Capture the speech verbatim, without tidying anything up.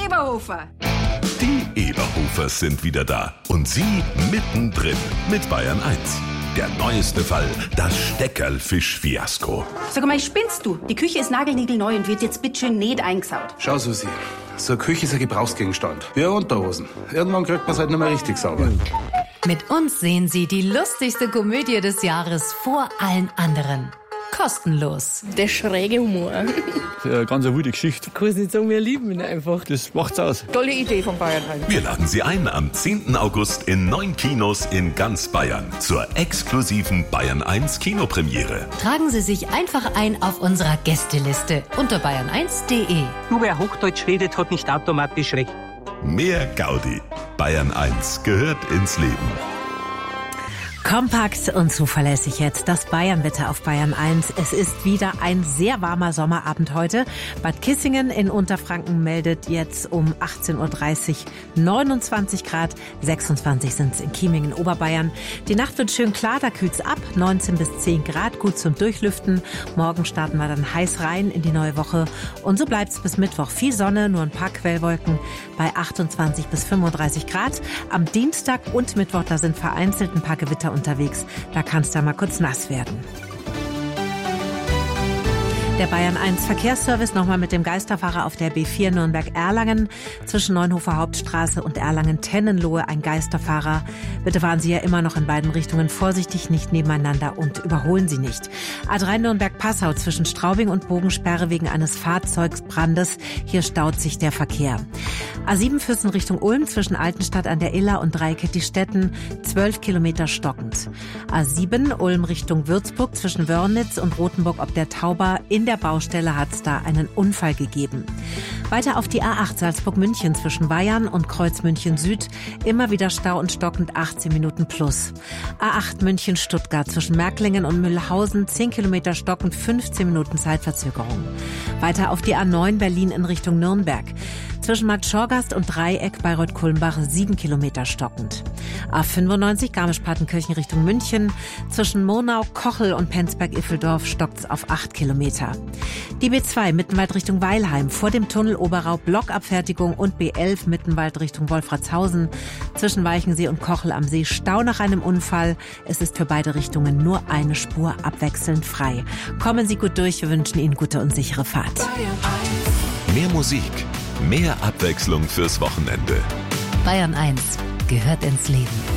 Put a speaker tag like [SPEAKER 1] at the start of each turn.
[SPEAKER 1] Eberhofer.
[SPEAKER 2] Die Eberhofers sind wieder da. Und Sie mittendrin mit Bayern eins. Der neueste Fall, das Steckerlfisch-Fiasko.
[SPEAKER 1] Sag mal, spinnst du? Die Küche ist nagelniegelneu und wird jetzt bitteschön nicht eingesaut.
[SPEAKER 3] Schau, Susi, so eine Küche ist ein Gebrauchsgegenstand. Wie Unterhosen. Irgendwann kriegt man es halt nicht mehr richtig sauber.
[SPEAKER 4] Mit uns sehen Sie die lustigste Komödie des Jahres vor allen anderen. Kostenlos.
[SPEAKER 5] Der schräge Humor.
[SPEAKER 6] Eine ganz wilde Geschichte.
[SPEAKER 5] Ich kann es nicht sagen, wir lieben ihn einfach.
[SPEAKER 6] Das macht's aus.
[SPEAKER 5] Tolle Idee von Bayern eins.
[SPEAKER 2] Wir laden Sie ein am zehnten August in neun Kinos in ganz Bayern zur exklusiven Bayern eins Kinopremiere.
[SPEAKER 4] Tragen Sie sich einfach ein auf unserer Gästeliste unter bayern eins punkt de.
[SPEAKER 7] Nur wer Hochdeutsch redet, hat nicht automatisch recht.
[SPEAKER 2] Mehr Gaudi. Bayern eins gehört ins Leben.
[SPEAKER 8] Kompakt und zuverlässig jetzt das Bayernwetter auf Bayern eins. Es ist wieder ein sehr warmer Sommerabend heute. Bad Kissingen in Unterfranken meldet jetzt um achtzehn Uhr dreißig neunundzwanzig Grad. sechsundzwanzig sind es in Chieming in Oberbayern. Die Nacht wird schön klar, da kühlt's ab. neunzehn bis zehn Grad, gut zum Durchlüften. Morgen starten wir dann heiß rein in die neue Woche. Und so bleibt's bis Mittwoch. Viel Sonne, nur ein paar Quellwolken bei achtundzwanzig bis fünfunddreißig Grad. Am Dienstag und Mittwoch, da sind vereinzelt ein paar Gewitter unterwegs. Da kann es da mal kurz nass werden. Der Bayern eins Verkehrsservice nochmal mit dem Geisterfahrer auf der B vier Nürnberg-Erlangen. Zwischen Neunhofer Hauptstraße und Erlangen-Tennenlohe ein Geisterfahrer. Bitte fahren Sie ja immer noch in beiden Richtungen vorsichtig, nicht nebeneinander und überholen Sie nicht. A drei Nürnberg-Passau zwischen Straubing und Bogensperre wegen eines Fahrzeugsbrandes. Hier staut sich der Verkehr. A sieben Füssen Richtung Ulm zwischen Altenstadt an der Iller und Dreieckettistetten zwölf Kilometer stockend. A sieben Ulm Richtung Würzburg zwischen Wörnitz und Rothenburg ob der Tauber. In der Baustelle hat es da einen Unfall gegeben. Weiter auf die A acht Salzburg-München zwischen Weyarn und Kreuz München Süd. Immer wieder Stau und stockend achtzehn Minuten plus. A acht München-Stuttgart zwischen Märklingen und Mühlhausen zehn Kilometer stockend fünfzehn Minuten Zeitverzögerung. Weiter auf die A neun Berlin in Richtung Nürnberg. Zwischen Markt Schorgast und Dreieck Bayreuth-Kulmbach sieben Kilometer stockend. A fünfundneunzig Garmisch-Partenkirchen Richtung München. Zwischen Murnau, Kochel und Penzberg-Iffeldorf stockt's auf acht Kilometer. Die B zwei Mittenwald Richtung Weilheim vor dem Tunnel Oberau Blockabfertigung und B elf Mittenwald Richtung Wolfratshausen. Zwischen Weichensee und Kochel am See Stau nach einem Unfall. Es ist für beide Richtungen nur eine Spur abwechselnd frei. Kommen Sie gut durch, wir wünschen Ihnen gute und sichere Fahrt.
[SPEAKER 2] Mehr Musik, mehr Abwechslung fürs Wochenende.
[SPEAKER 4] Bayern eins gehört ins Leben.